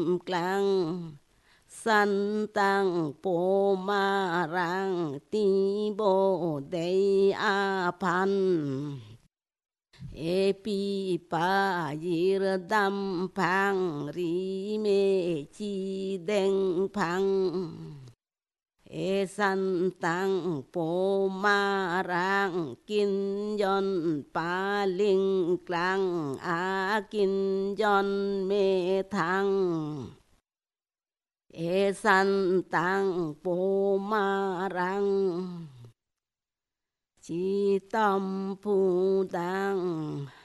กลางสันตังโปมารังตีโบเดยอาพันเอปีปายิรดัมพังรีเมจีเดงพังเอสันตังโปมารังกินยอนปาลิงกลางอากินยอนเมทังเอสันตังโปมารังจิตัมพูดัง